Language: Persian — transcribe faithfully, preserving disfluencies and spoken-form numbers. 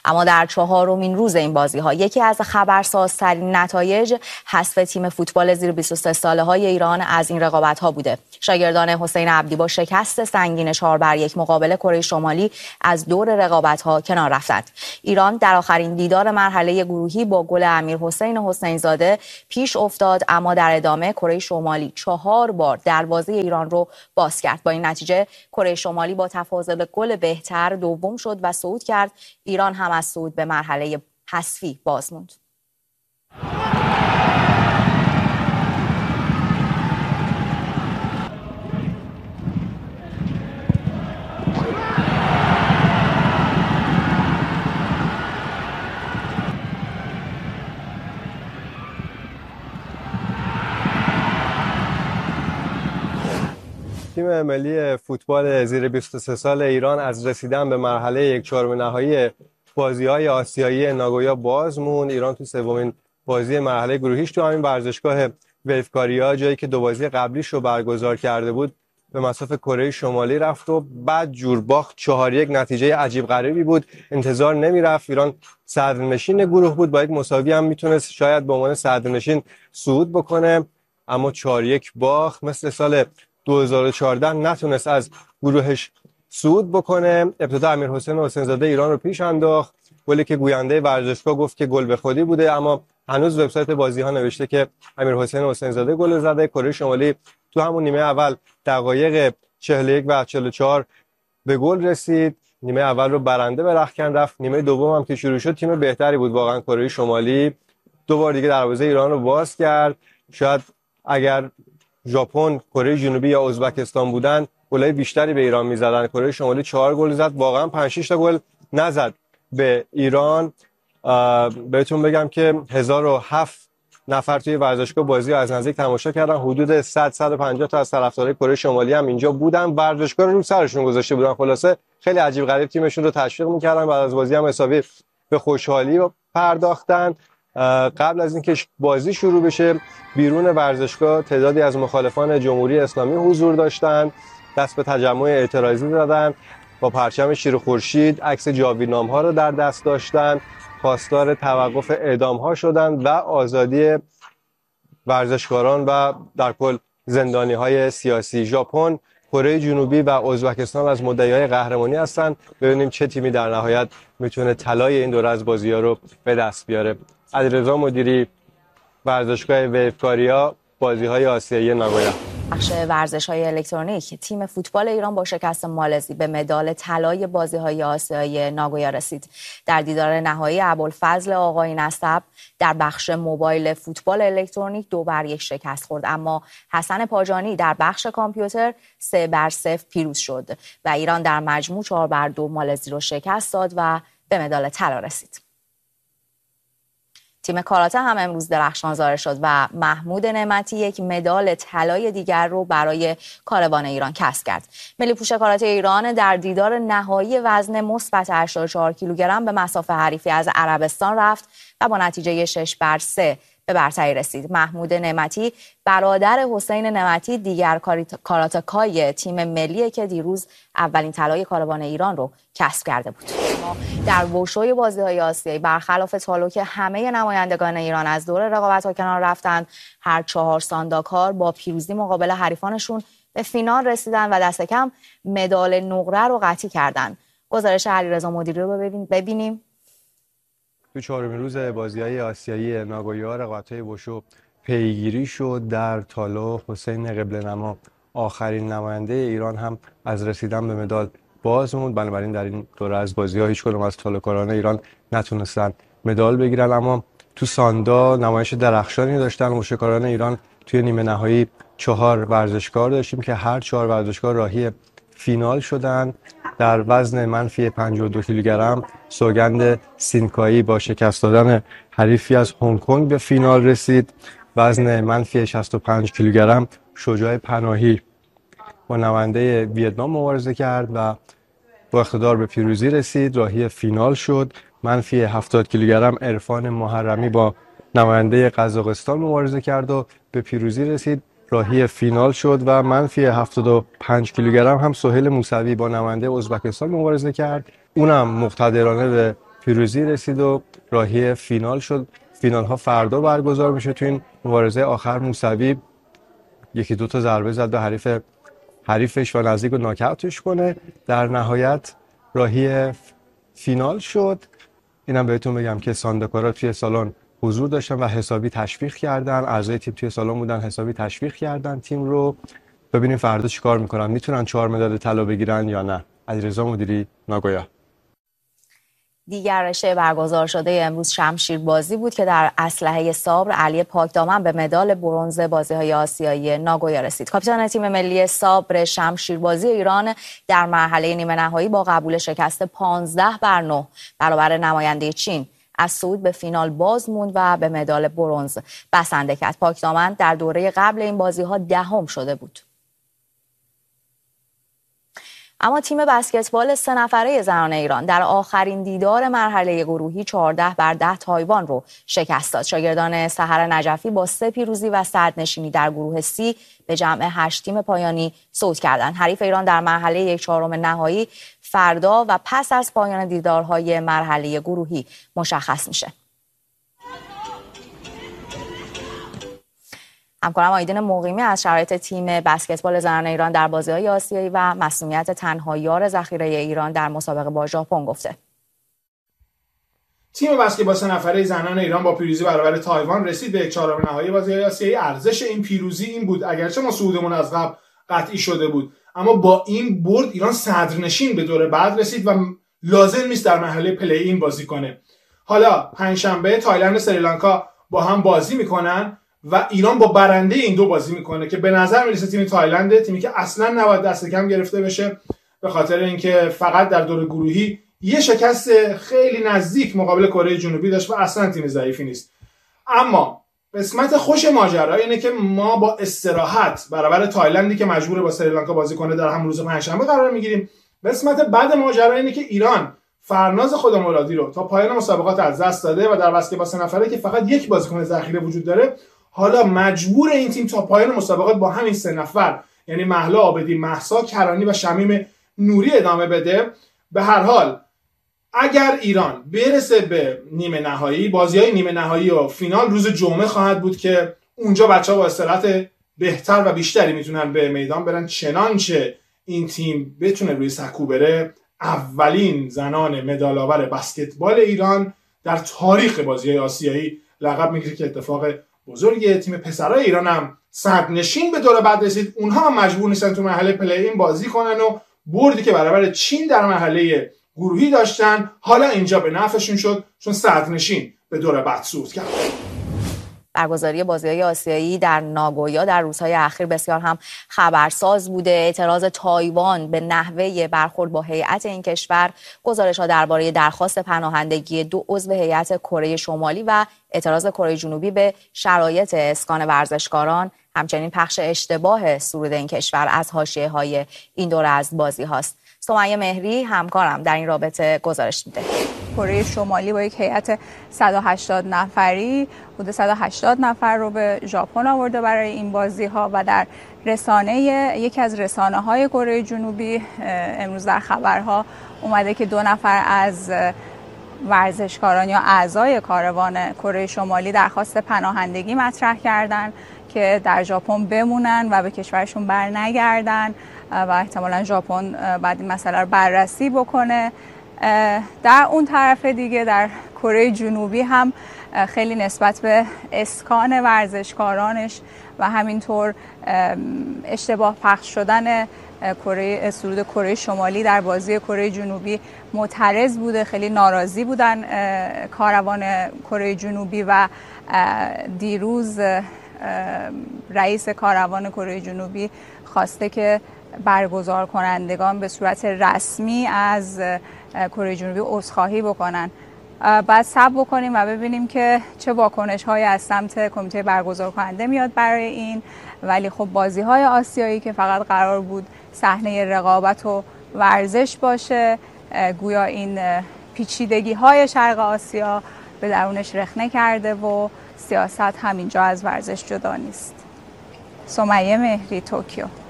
اما در چهارمین روز این بازی ها یکی از خبرسازترین نتایج حذف تیم فوتبال زیر بیست و سه ساله های ایران از این رقابت ها بوده. شاگردان حسین عبدی با شکست سنگین چهار بر یک مقابل کره شمالی از دور رقابت ها کنار رفتند. ایران در آخرین دیدار مرحله گروهی با گل امیرحسین حسین زاده پیش افتاد، اما در ادامه کره شمالی چهار بار دروازه ایران رو باز کرد. با این نتیجه کره شمالی با تفاضل گل بهتر دوم شد و صعود کرد. ایران هم از صعود به مرحله حذفی باز موند. تیم ملی فوتبال زیر بیست و سه سال ایران از رسیدن به مرحله یک چهارم نهایی بازی‌های آسیایی ناگویا باز موند. ایران تو سومین بازی مرحله گروهیش تو همین ورزشگاه ویفکاریا، جایی که دو بازی قبلیش رو برگزار کرده بود، به مصاف کره شمالی رفت و بعد جور باخت. چهار یک نتیجه عجیب غریبی بود، انتظار نمیرفت. ایران صدرنشین گروه بود، با یک مساوی هم میتونست شاید به عنوان صدرنشین صعود بکنه، اما چهار یک باخت. مثل سال دو هزار و چهارده نتونست از گروهش صعود بکنه. ابتدا امیرحسین حسین زاده ایران رو پیش انداخت، گلی که گوینده ورزشگاه گفت که گل به خودی بوده، اما هنوز وبسایت بازی ها نوشته که امیرحسین حسین زاده گل زده. کره شمالی تو همون نیمه اول دقایق چهل و یک و چهل و چهار به گل رسید، نیمه اول رو برنده به رختکن رفت. نیمه دوم هم که شروع شد تیم بهتری بود واقعا. کره شمالی دو بار دیگه دروازه ایران رو باز کرد. شاید اگر ژاپن، کره جنوبی یا ازبکستان بودن گلای بیشتری به ایران میزدن. کره شمالی چهار گل زد، واقعا پنج شش تا گل نزد به ایران. بهتون بگم که هزار و هفت نفر توی ورزشگاه بازی رو از نزدیک تماشا کردن. حدود صد صد و پنجاه تا از طرفدارای کره شمالی هم اینجا بودن، ورزشگاه رو رو سرشون گذاشته بودن. خلاصه خیلی عجیب غریب تیمشون رو تشویق می‌کردن. بعد از بازی هم حسابی به خوشحالی پرداختن. قبل از اینکه بازی شروع بشه بیرون ورزشگاه تعدادی از مخالفان جمهوری اسلامی حضور داشتند، دست به تجمع اعتراضی زدن، با پرچم شیر خورشید عکس جاویدنامه ها رو در دست داشتن، خواستار توقف اعدام ها شدن و آزادی ورزشکاران و در کل زندانی های سیاسی. ژاپن، کره جنوبی و ازبکستان از مدعیای قهرمانی هستن. ببینیم چه تیمی در نهایت میتونه طلای این دوره از بازی‌ها رو به دست بیاره. علیرضا مدیری، ورزشگاه ویفکاریا، بازی‌های آسیایی ناگویا. بخش ورزش‌های الکترونیک، تیم فوتبال ایران با شکست مالزی به مدال طلای بازی‌های آسیایی ناگویا رسید. در دیدار نهایی ابوالفضل آقای نسب در بخش موبایل فوتبال الکترونیک دو بر یک شکست خورد، اما حسن پاجانی در بخش کامپیوتر سه بر صفر پیروز شد و ایران در مجموع چهار بر دو مالزی رو شکست داد و به مدال طلا رسید. تیم کاراته هم امروز درخشان ظاهر شد و محمود نعمتی یک مدال طلای دیگر رو برای کاروان ایران کسب کرد. ملی پوش کاراته ایران در دیدار نهایی وزن مثبت هشتاد و چهار کیلوگرم به مصاف حریفی از عربستان رفت و با نتیجه شش بر سه به برتری رسید. محمود نعمتی برادر حسین نعمتی دیگر کاراتکای تیم ملی که دیروز اولین طلای کاروان ایران رو کسب کرده بود. اما در وشوی بازی‌های آسیایی برخلاف تالو که همه نمایندگان ایران از دور رقابت‌ها کنار رفتند، هر چهار سانداکار با پیروزی مقابل حریفانشون به فینال رسیدن و دست کم مدال نقره رو قطعی کردند. گزارش علیرضا مدیری رو ببینیم. تو چهارمین روز بازی‌های آسیایی ناگویا رقابت‌های وشو پیگیری شد. در تالو حسین قبله‌نما آخرین نماینده ایران هم از رسیدن به مدال باز موند. بنابراین در این دوره از بازی‌ها هیچ کدوم از تالوکاران ایران نتونستن مدال بگیرن، اما تو ساندا نمایش درخشانی داشتن موشکاران ایران. توی نیمه نهایی چهار ورزشکار داشتیم که هر چهار ورزشکار راهی فینال شدن. در وزن منفی پنجاه و دو کیلوگرم سوگند سینکایی با شکست دادن حریفی از هنگ کنگ به فینال رسید. وزن منفی شصت و پنج کیلوگرم شجاع پناهی با نماینده ویتنام مبارزه کرد و با اقتدار به پیروزی رسید، راهی فینال شد. منفی هفتاد کیلوگرم عرفان محرمی با نماینده قزاقستان مبارزه کرد و به پیروزی رسید، راهی فینال شد. و منفی هفتاد و پنج کیلوگرم هم سهیل موسوی با نماینده ازبکستان مبارزه کرد، اونم مقتدرانه به پیروزی رسید و راهی فینال شد. فینال ها فردا برگزار میشه. تو این مبارزه آخر موسوی یکی دو تا ضربه زد به حریف حریفش و نزدیک رو ناکاوتش کنه. در نهایت راهی فینال شد. اینم بهتون بگم که سانداکارا توی سالن حضور داشتن و حسابی تشویق کردن. اعضای تیم توی سالن بودن، حسابی تشویق کردن تیم رو. ببینیم فردا چیکار میکنن، میتونن چهار مدال طلا بگیرن یا نه. علیرضا مدیری، ناگویا. دیگر رشته برگزار شده امروز شمشیر بازی بود که در اسلحه صابر علی پاکدامن به مدال برنز بازی‌های آسیایی ناگویا رسید. کاپیتان تیم ملی صابر شمشیر بازی ایران در مرحله نیمه نهایی با قبول شکست پانزده بر نه برابر نماینده چین از صعود به فینال باز موند و به مدال برنز بسنده کرد. پاکدامن در دوره قبل این بازی‌ها دهم شده بود. اما تیم بسکتبال سه نفره زنان ایران در آخرین دیدار مرحله گروهی چهارده بر ده تایوان رو شکست داد. شاگردان سحر نجفی با سه پیروزی و صدرنشینی در گروه سی به جمع هشت تیم پایانی صعود کردند. حریف ایران در مرحله یک چهارم نهایی فردا و پس از پایان دیدارهای مرحله گروهی مشخص میشه. همکارم آیدین مقیمی از شرایط تیم بسکتبال زنان ایران در بازی‌های آسیایی و مصونیت تنها یار ذخیره ایران در مسابقه با ژاپن گفته. تیم بسکتبال سه نفره زنان ایران با پیروزی برابر تایوان رسید به یک چهارم نهایی بازی‌های آسیایی. ارزش این پیروزی این بود، اگرچه ما صعودمون از قبل قطعی شده بود، اما با این برد ایران صدرنشین به دور بعد رسید و لازم نیست در مرحله پلی این بازی کنه. حالا پنجشنبه تایلند و سریلانکا با هم بازی میکنن و ایران با برنده این دو بازی میکنه که به نظر میرسه تیم تایلند، تیمی که اصلا نباید دست کم گرفته بشه به خاطر اینکه فقط در دور گروهی یه شکست خیلی نزدیک مقابل کره جنوبی داشت و اصلا تیم ضعیفی نیست. اما قسمت خوش ماجرا اینه که ما با استراحت برابر تایلندی که مجبوره با سریلانکا بازی کنه در همون روز پنجشنبه قرار میگیریم. قسمت بعد ماجرا اینه که ایران فرناز خودمرادی رو تا پایان مسابقات از دست داده و در بسکتبال سه نفره که فقط یک بازیکن ذخیره وجود داره، حالا مجبور این تیم تا پایان مسابقات با همین سه نفر، یعنی مهلا عابدی، مهسا کرانی و شمیم نوری ادامه بده. به هر حال اگر ایران برسه به نیمه نهایی، بازی‌های نیمه نهایی و فینال روز جمعه خواهد بود که اونجا بچه‌ها با استراحت بهتر و بیشتری میتونن به میدان برن، چنانچه این تیم بتونه روی سکو بره. اولین زنان مدال‌آور بسکتبال ایران در تاریخ بازی‌های آسیایی لقب میگیره که اتفاق بزرگه. تیم پسرای ایران هم صدرنشین به دور بعد رسید. اونها هم مجبور نیستن تو مرحله پلی این بازی کنن و بردی که برابر چین در مرحله گروهی داشتن حالا اینجا به نفعشون شد چون صدرنشین به دور بعد صعود کرد. برگزاری بازی‌های آسیایی در ناگویا در روزهای اخیر بسیار هم خبرساز بوده. اعتراض تایوان به نحوه برخورد با هیئت این کشور، گزارش‌ها درباره درخواست پناهندگی دو عضو هیئت کره شمالی و اعتراض کره جنوبی به شرایط اسکان ورزشکاران، همچنین پخش اشتباه سرود این کشور از حاشیه‌های این دوره از بازی‌هاست. سمیه مهری همکارم در این رابطه گزارش میده. کره شمالی با یک هیئت صد و هشتاد نفری حدود صد و هشتاد نفر رو به ژاپن آورده برای این بازی‌ها و در رسانه یکی از رسانه‌های کره جنوبی امروز در خبرها اومده که دو نفر از ورزشکاران یا اعضای کاروان کره شمالی درخواست پناهندگی مطرح کردن که در ژاپن بمونن و به کشورشون برنگردن و احتمالاً ژاپن بعد این مسئله رو بررسی بکنه. در اون طرف دیگه در کره جنوبی هم خیلی نسبت به اسکان ورزشکارانش و همینطور اشتباه پخش شدن کره سرود کره شمالی در بازی کره جنوبی معترض بوده. خیلی ناراضی بودن کاروان کره جنوبی و دیروز رئیس کاروان کره جنوبی خواسته که برگزار کنندگان به صورت رسمی از کره جنوبی عذرخواهی بکنن. بعد صبر بکنیم و ببینیم که چه واکنش‌هایی از سمت کمیته برگزار کننده میاد برای این. ولی خب بازی‌های آسیایی که فقط قرار بود صحنه رقابت و ورزش باشه، گویا این پیچیدگی‌های شرق آسیا به درونش رخنه کرده و سیاست همینجا از ورزش جدا نیست. سمیه مهری، توکیو.